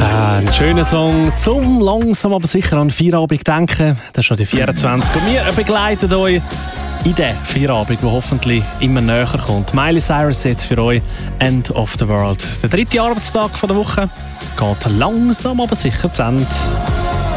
Ein schöner Song zum langsam aber sicher an Feierabend denken. Das ist schon die 24. Und wir begleiten euch in den Feierabend, der hoffentlich immer näher kommt. Miley Cyrus jetzt für euch «End of the World». Der 3. Arbeitstag der Woche geht langsam aber sicher zu Ende.